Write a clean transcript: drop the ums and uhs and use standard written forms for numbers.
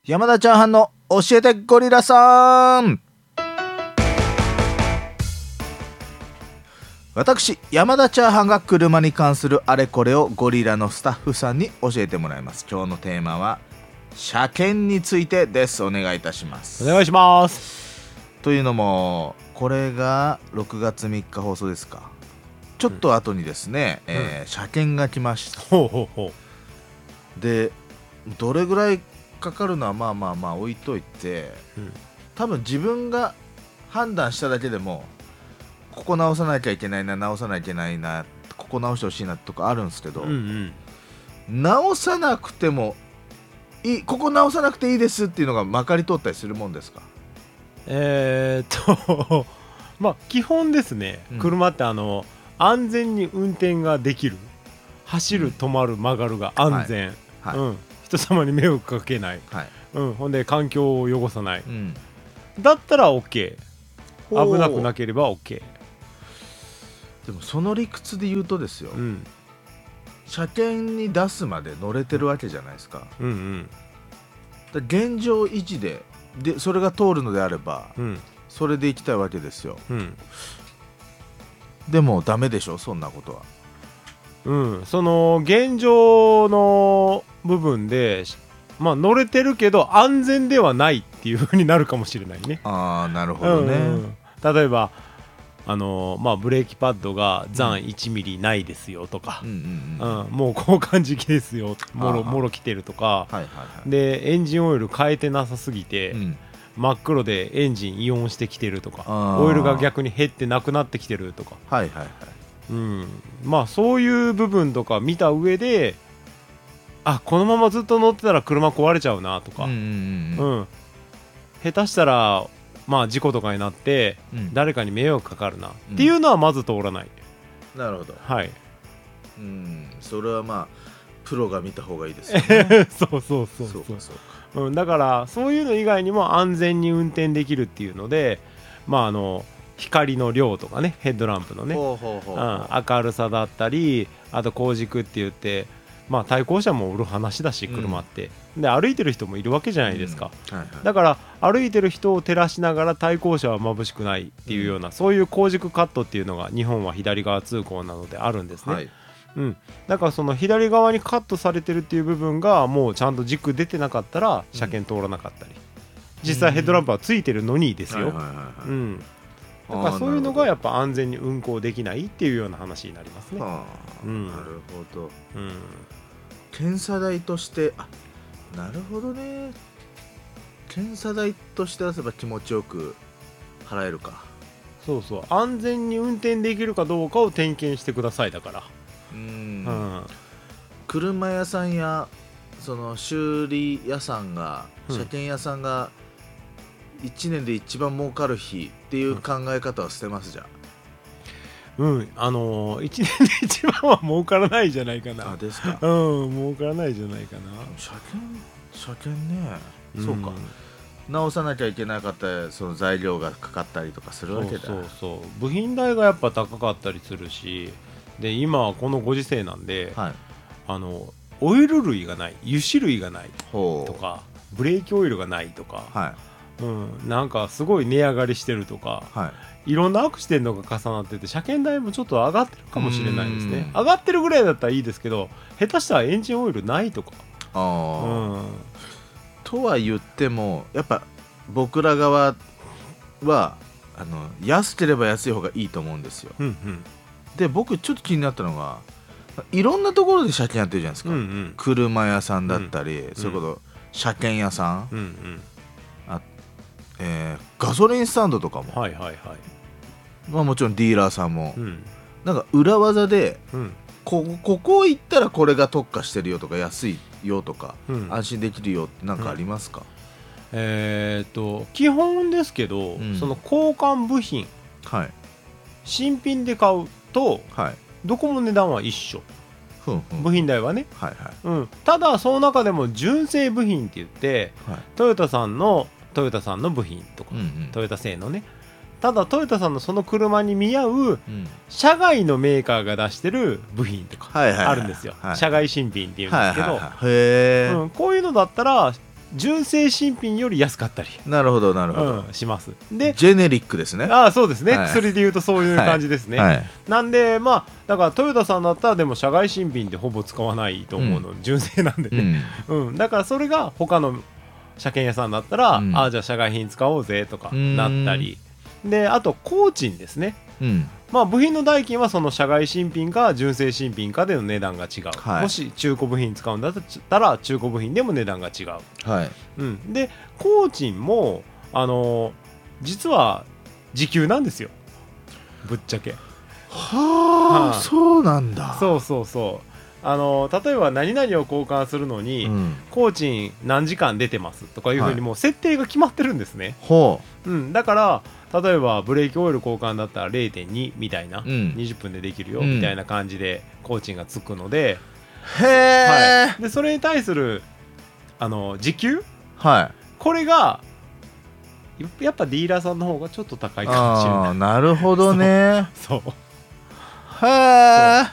山田チャーハンの教えてゴリラさん。私山田チャーハンが車に関するあれこれをゴリラのスタッフさんに教えてもらいます。今日のテーマは車検についてです。お願いいたします。 お願いします。 というのもこれが6月3日放送ですか。ちょっと後にですね、車検が来ました。 ほうほうほうでどれぐらいかかるのはまあ置いといて、多分自分が判断しただけでもここ直さなきゃいけないな、直さなきゃいけないな、ここ直してほしいなとかあるんですけど、直さなくてもいい、ここ直さなくていいですっていうのがまかり通ったりするもんですか？ まあ基本ですね、車って安全に運転ができる、走る、止まる、曲がるが安全、人様に迷惑かけない、ほんで環境を汚さない、だったら OK、 危なくなければ OK。 でもその理屈で言うとですよ、車検に出すまで乗れてるわけじゃないですか。だ現状維持でそれが通るのであれば、それで行きたいわけですよ。でもダメでしょ、そんなことは。 その現状の部分でまあ乗れてるけど安全ではないっていう風になるかもしれないね。 ああ、なるほどね。 例えばブレーキパッドが残1ミリないですよとか、もう交換時期ですよ、もろ来てるとか、でエンジンオイル変えてなさすぎて、真っ黒でエンジンイオンしてきてるとか、オイルが逆に減ってなくなってきてるとか、まあそういう部分とか見た上で、このままずっと乗ってたら車壊れちゃうなとか、下手したらまあ事故とかになって、誰かに迷惑かかるなっていうのはまず通らない。 なるほど。 はい。 それはまあプロが見た方がいいですよね。 そうだからそういうの以外にも安全に運転できるっていうので、まあ光の量とかね、ヘッドランプのね、明るさだったり、あと光軸って言って、まあ対向車も売る話だし、車って、で歩いてる人もいるわけじゃないですか。だから歩いてる人を照らしながら対向車は眩しくないっていうような、そういう光軸カットっていうのが日本は左側通行なのであるんですね。だからその左側にカットされてるっていう部分がもうちゃんと軸出てなかったら車検通らなかったり、実際ヘッドランプはついてるのにですよ。だからそういうのがやっぱ安全に運行できないっていうような話になりますね。 なるほど。検査代として、なるほどね。検査代として出せば気持ちよく払えるか。 そうそう、安全に運転できるかどうかを点検してくださいだから。 車屋さんやその修理屋さんが、車検屋さんが1年で一番儲かる日っていう考え方は捨てますじゃん。 1年で一番は儲からないじゃないかな。 ですか。 儲からないじゃないかな。 車検ね、そうか。直さなきゃいけなかったその材料がかかったりとかするわけだ。 そう部品代がやっぱ高かったりするし、で今はこのご時世なんで、オイル類がない、油脂類がないとか、ブレーキオイルがないとか、なんかすごい値上がりしてるとか、いろんなアクシデントが重なってて車検代もちょっと上がってるかもしれないですね。上がってるぐらいだったらいいですけど、下手したらエンジンオイルないとか。 とは言ってもやっぱ僕ら側は安ければ安い方がいいと思うんですよ。で僕ちょっと気になったのが、いろんなところで車検やってるじゃないですか。車屋さんだったり、それこそ車検屋さん、ガソリンスタンドとかも、もちろんディーラーさんも、なんか裏技で、ここ行ったらこれが特化してるよとか安いよとか、安心できるよってなんかありますか？ 基本ですけど、その交換部品、新品で買うと、どこも値段は一緒。部品代はね。ただその中でも純正部品って言って、トヨタさんの部品とか、トヨタ製のね、ただトヨタさんのその車に見合う、社外のメーカーが出してる部品とかあるんですよ。社外新品っていうんですけど、こういうのだったら純正新品より安かったり、 なるほどなるほど、 します。でジェネリックですね。 そうですね、薬でいうとそういう感じですね、なんでだからトヨタさんだったらでも車外新品でほぼ使わないと思うの、純正なんでね、だからそれが他の車検屋さんだったら、じゃあ車外品使おうぜとかなったりで、あと工賃ですね、部品の代金はその車外新品か純正新品かでの値段が違う、もし中古部品使うんだったら中古部品でも値段が違う、で工賃も実は時給なんですよ、ぶっちゃけ。 そうなんだ。 例えば何々を交換するのに、工賃何時間出てますとかいうふうにもう設定が決まってるんですね、だから例えばブレーキオイル交換だったら 0.2 みたいな、20分でできるよみたいな感じで工賃がつくので、でそれに対する時給、これがやっぱディーラーさんの方がちょっと高いかもしれない。 なるほどね。 そうへえ。